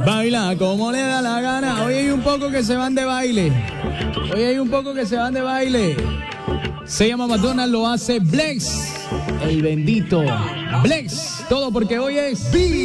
Baila como le da la gana. Hoy hay un poco que se van de baile. Se llama Madonna, lo hace Blex. El bendito Blex. Todo porque hoy es